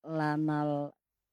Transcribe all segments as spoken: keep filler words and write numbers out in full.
Lanal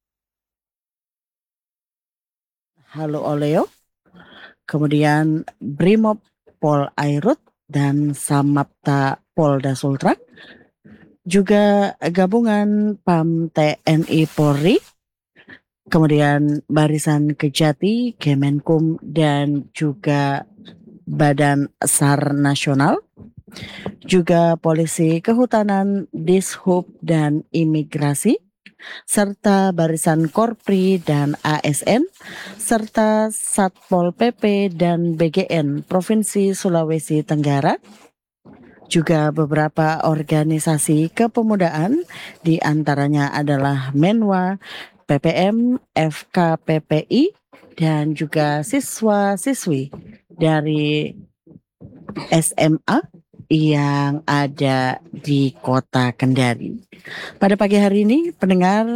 Haluoleo, kemudian Brimob Pol Airut dan Samapta Polda Sultra, juga gabungan PAM T N I Polri, kemudian Barisan Kejati, Kemenkum, dan juga Badan SAR Nasional, juga Polisi Kehutanan, Dishub, dan Imigrasi, serta Barisan Korpri dan A S N, serta Satpol P P dan B G N Provinsi Sulawesi Tenggara, juga beberapa organisasi kepemudaan, di antaranya adalah Menwa, P P M, F K P P I, dan juga siswa-siswi dari S M A yang ada di Kota Kendari. Pada pagi hari ini, pendengar,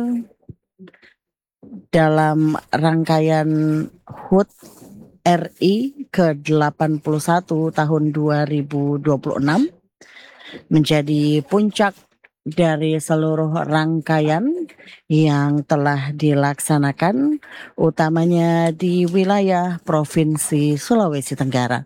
dalam rangkaian H U T R I ke delapan puluh satu tahun dua ribu dua puluh enam menjadi puncak dari seluruh rangkaian yang telah dilaksanakan, utamanya di wilayah Provinsi Sulawesi Tenggara.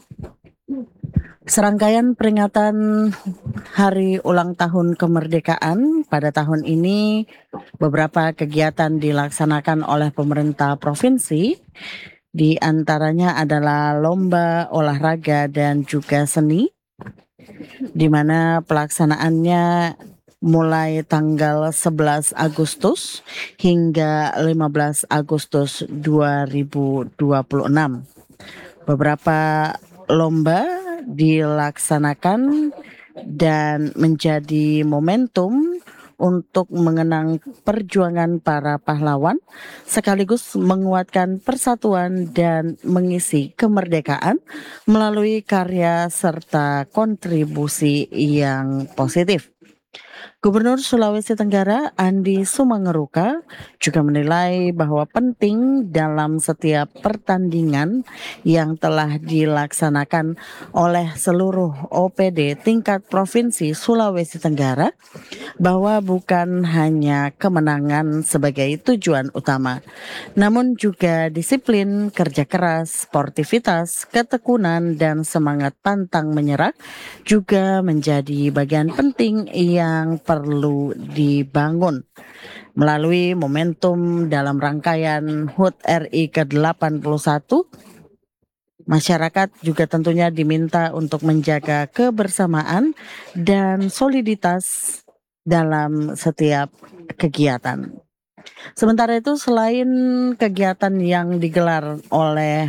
Serangkaian peringatan Hari Ulang Tahun Kemerdekaan pada tahun ini, beberapa kegiatan dilaksanakan oleh pemerintah provinsi, di antaranya adalah lomba olahraga dan juga seni, di mana pelaksanaannya mulai tanggal sebelas Agustus hingga lima belas Agustus dua ribu dua puluh enam. Beberapa lomba dilaksanakan dan menjadi momentum untuk mengenang perjuangan para pahlawan, sekaligus menguatkan persatuan dan mengisi kemerdekaan melalui karya serta kontribusi yang positif. Gubernur Sulawesi Tenggara Andi Sumangeruka juga menilai bahwa penting dalam setiap pertandingan yang telah dilaksanakan oleh seluruh O P D tingkat Provinsi Sulawesi Tenggara, bahwa bukan hanya kemenangan sebagai tujuan utama, namun juga disiplin, kerja keras, sportivitas, ketekunan, dan semangat pantang menyerah juga menjadi bagian penting yang perlu dibangun. Melalui momentum dalam rangkaian H U T R I ke delapan puluh satu, masyarakat juga tentunya diminta untuk menjaga kebersamaan dan soliditas dalam setiap kegiatan. Sementara itu, selain kegiatan yang digelar oleh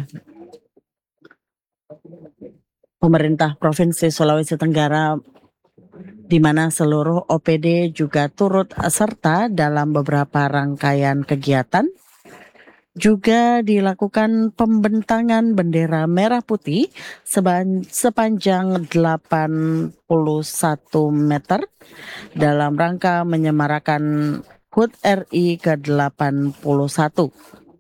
pemerintah Provinsi Sulawesi Tenggara, di mana seluruh O P D juga turut serta dalam beberapa rangkaian kegiatan, juga dilakukan pembentangan bendera merah putih sepanjang delapan puluh satu meter dalam rangka menyemarakan H U T R I ke delapan puluh satu,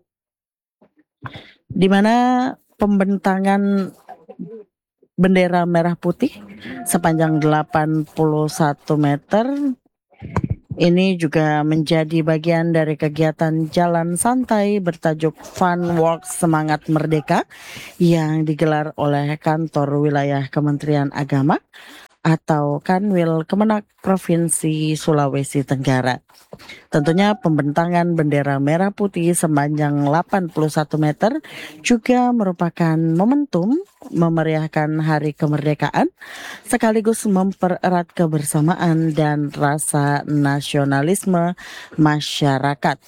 di mana pembentangan bendera merah putih sepanjang delapan puluh satu meter ini juga menjadi bagian dari kegiatan jalan santai bertajuk Fun Walk Semangat Merdeka yang digelar oleh kantor wilayah Kementerian Agama atau Kanwil Kemenak Provinsi Sulawesi Tenggara. Tentunya pembentangan bendera merah putih sepanjang delapan puluh satu meter juga merupakan momentum memeriahkan Hari Kemerdekaan, sekaligus mempererat kebersamaan dan rasa nasionalisme masyarakat.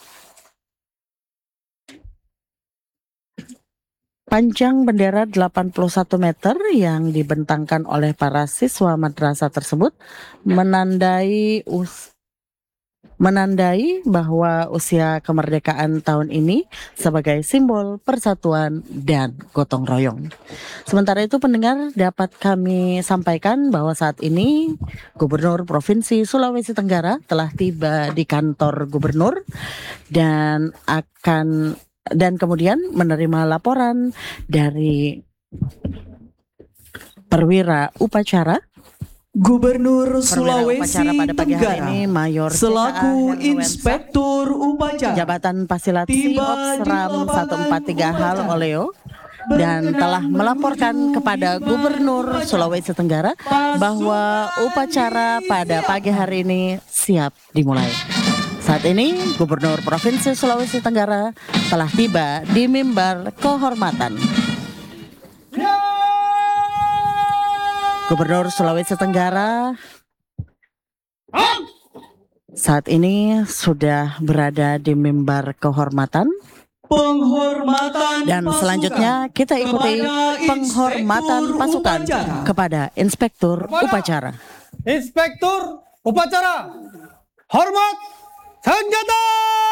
Panjang bendera delapan puluh satu meter yang dibentangkan oleh para siswa madrasah tersebut menandai us menandai bahwa usia kemerdekaan tahun ini sebagai simbol persatuan dan gotong royong. Sementara itu, pendengar, dapat kami sampaikan bahwa saat ini Gubernur Provinsi Sulawesi Tenggara telah tiba di kantor gubernur dan akan dan kemudian menerima laporan dari perwira upacara Gubernur Perwira Sulawesi upacara pada pagi hari Tenggara ini Mayor selaku C K A Herwensa, Inspektur Upacara Jabatan Pasilat tiba Siops di Ram satu empat tiga Hal lapangan Oleo, dan telah melaporkan kepada Gubernur Sulawesi Tenggara bahwa upacara pada pagi hari ini siap dimulai. Saat ini Gubernur Provinsi Sulawesi Tenggara telah tiba di mimbar kehormatan. Gubernur Sulawesi Tenggara saat ini sudah berada di mimbar kehormatan. penghormatan Dan pasukan selanjutnya kita ikuti kepada penghormatan Inspektur pasukan Upacara. kepada Inspektur Upacara. Inspektur Upacara, hormat senjata!